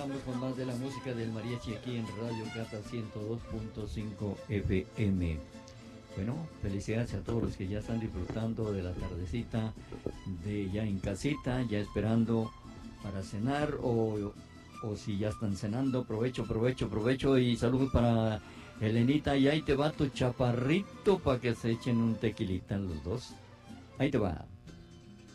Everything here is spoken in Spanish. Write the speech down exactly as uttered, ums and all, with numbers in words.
regresamos con más de la música del mariachi aquí en Radio Cata ciento dos punto cinco F M. Bueno, felicidades a todos los que ya están disfrutando de la tardecita, de ya en casita, ya esperando para cenar, o, o si ya están cenando, provecho, provecho, provecho, y saludos para Elenita, y ahí te va tu chaparrito para que se echen un tequilita los dos. Ahí te va.